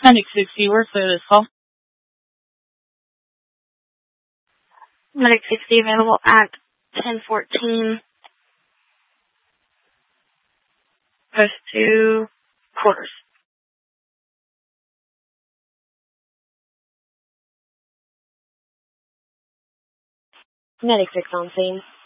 Medic 60, where's this call? Medic 60 available at 1014. Post 2 quarters. Medic 6 on scene.